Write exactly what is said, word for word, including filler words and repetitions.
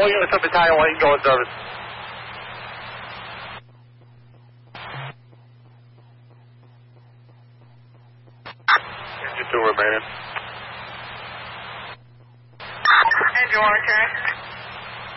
All units of battalion one, you can go in service. Engine two remaining. Engine one, okay.